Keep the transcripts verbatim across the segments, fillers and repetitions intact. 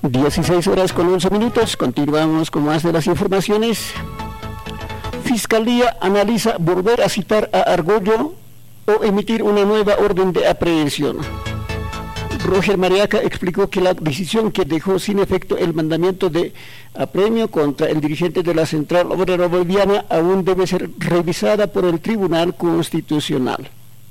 dieciséis horas con once minutos, continuamos con más de las informaciones. Fiscalía analiza volver a citar a Argollo o emitir una nueva orden de aprehensión. Roger Mariaca explicó que la decisión que dejó sin efecto el mandamiento de apremio contra el dirigente de la Central Obrera Boliviana aún debe ser revisada por el Tribunal Constitucional.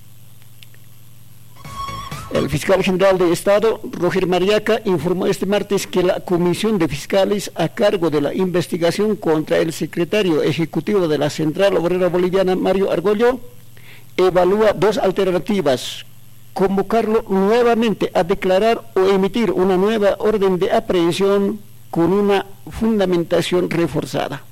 El fiscal general de Estado, Roger Mariaca, informó este martes que la comisión de fiscales a cargo de la investigación contra el secretario ejecutivo de la Central Obrera Boliviana, Mario Argollo, evalúa dos alternativas: convocarlo nuevamente a declarar o emitir una nueva orden de aprehensión con una fundamentación reforzada.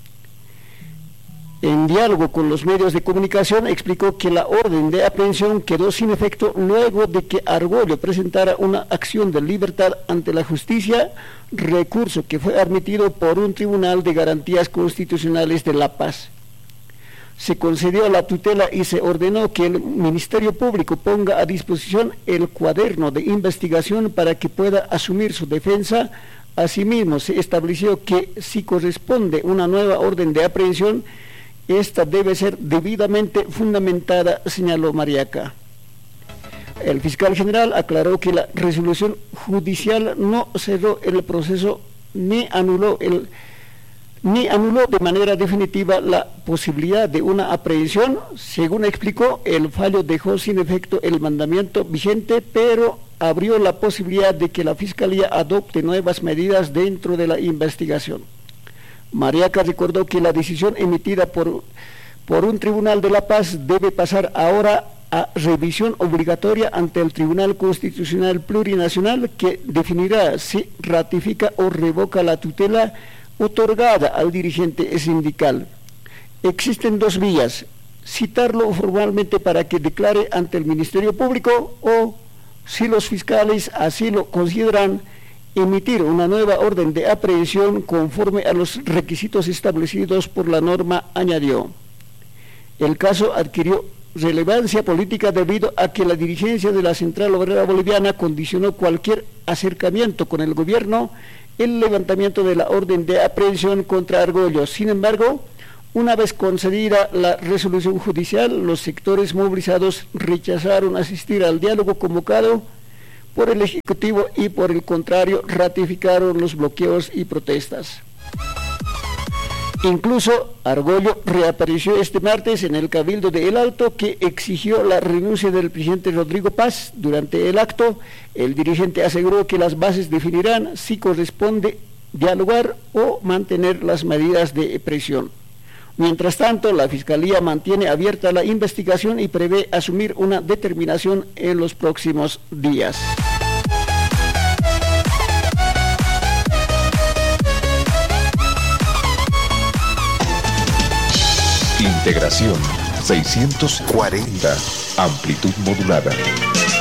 En diálogo con los medios de comunicación, explicó que la orden de aprehensión quedó sin efecto luego de que Argollo presentara una acción de libertad ante la justicia, recurso que fue admitido por un tribunal de garantías constitucionales de La Paz. Se concedió la tutela y se ordenó que el Ministerio Público ponga a disposición el cuaderno de investigación para que pueda asumir su defensa. Asimismo, se estableció que si corresponde una nueva orden de aprehensión, esta debe ser debidamente fundamentada, señaló Mariaca. El fiscal general aclaró que la resolución judicial no cerró el proceso ni anuló el ni anuló de manera definitiva la posibilidad de una aprehensión. Según explicó, el fallo dejó sin efecto el mandamiento vigente, pero abrió la posibilidad de que la Fiscalía adopte nuevas medidas dentro de la investigación. Mariaca recordó que la decisión emitida por, por un tribunal de La Paz debe pasar ahora a revisión obligatoria ante el Tribunal Constitucional Plurinacional, que definirá si ratifica o revoca la tutela otorgada al dirigente sindical. Existen dos vías: citarlo formalmente para que declare ante el Ministerio Público o, si los fiscales así lo consideran, emitir una nueva orden de aprehensión conforme a los requisitos establecidos por la norma, añadió. El caso adquirió relevancia política debido a que la dirigencia de la Central Obrera Boliviana condicionó cualquier acercamiento con el gobierno el levantamiento de la orden de aprehensión contra Argollo. Sin embargo, una vez concedida la resolución judicial, los sectores movilizados rechazaron asistir al diálogo convocado por el Ejecutivo y, por el contrario, ratificaron los bloqueos y protestas. Incluso Argollo reapareció este martes en el Cabildo de El Alto, que exigió la renuncia del presidente Rodrigo Paz. Durante el acto, el dirigente aseguró que las bases definirán si corresponde dialogar o mantener las medidas de presión. Mientras tanto, la Fiscalía mantiene abierta la investigación y prevé asumir una determinación en los próximos días. Integración seiscientos cuarenta, amplitud modulada.